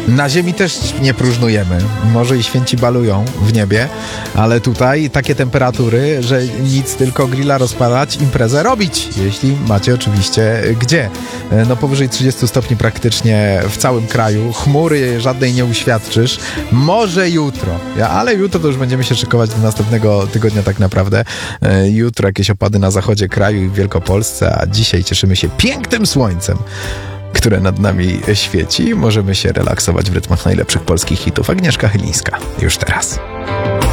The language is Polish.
Na ziemi też nie próżnujemy. Może i święci balują w niebie, ale tutaj takie temperatury, że nic, tylko grilla rozpalać, imprezę robić, jeśli macie oczywiście gdzie. No powyżej 30 stopni praktycznie w całym kraju. Chmury żadnej nie uświadczysz. Może jutro, ale jutro to już będziemy się szykować do następnego tygodnia tak naprawdę. Jutro jakieś opady na zachodzie kraju i w Wielkopolsce, a dzisiaj cieszymy się pięknym słońcem, które nad nami świeci. Możemy się relaksować w rytmach najlepszych polskich hitów. Agnieszka Chylińska. Już teraz.